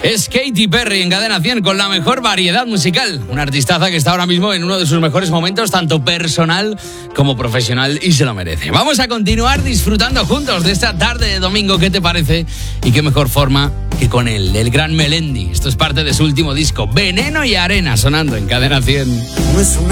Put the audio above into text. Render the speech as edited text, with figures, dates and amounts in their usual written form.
Es Katy Perry en Cadena 100 con la mejor variedad musical. Una artistaza que está ahora mismo en uno de sus mejores momentos, tanto personal como profesional, y se lo merece. Vamos a continuar disfrutando juntos de esta tarde de domingo. ¿Qué te parece? Y qué mejor forma que con él, el gran Melendi. Esto es parte de su último disco, Veneno y Arena, sonando en Cadena 100. No es una